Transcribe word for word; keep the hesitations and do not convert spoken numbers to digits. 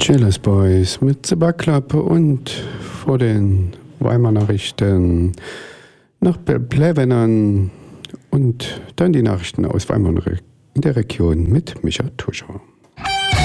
Chillers Boys mit The Backklappe und vor den Weimar Nachrichten nach Plevennern und dann die Nachrichten aus Weimar in der Region mit Micha Tuscher.